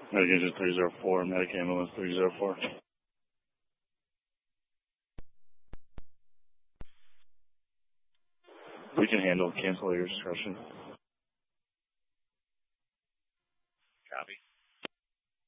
Medic Engine 304, Medic Ambulance 304. We can handle, cancel at your discretion. Copy.